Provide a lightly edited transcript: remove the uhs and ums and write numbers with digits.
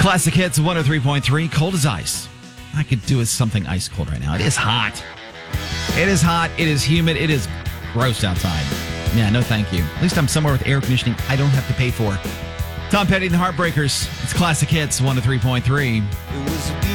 Classic Hits 103.3. Cold as ice. I could do with something ice cold right now. It is hot. It is hot. It is humid. It is gross outside. Yeah, no thank you. At least I'm somewhere with air conditioning I don't have to pay for. Tom Petty and the Heartbreakers. It's Classic Hits 103.3. It was a